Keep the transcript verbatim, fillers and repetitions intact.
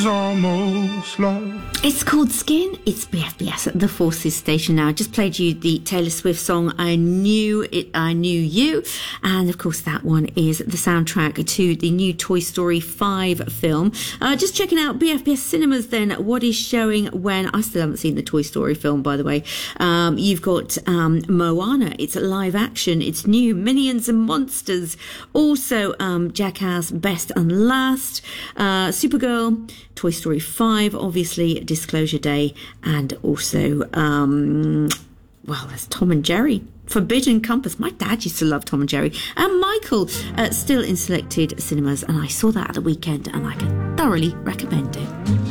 Almost love. It's called Skin. It's B F B S at the Forces station now. I just played you the Taylor Swift song I Knew It, I Knew You. And of course that one is the soundtrack to the new Toy Story five film. Uh, just checking out B F B S Cinemas then, what is showing when. I still haven't seen the Toy Story film, by the way. Um, you've got um, Moana. It's live action. It's new. Minions and Monsters. Also um, Jackass Best and Last. Uh, Supergirl. Toy Story five, obviously, Disclosure Day, and also, um, well, there's Tom and Jerry, Forbidden Compass. My dad used to love Tom and Jerry. And Michael, uh, still in selected cinemas, and I saw that at the weekend, and I can thoroughly recommend it.